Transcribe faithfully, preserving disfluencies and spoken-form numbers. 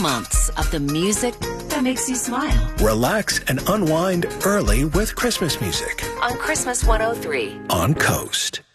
months of the music that makes you smile. Relax and unwind early with Christmas music On Christmas one oh three. on Coast.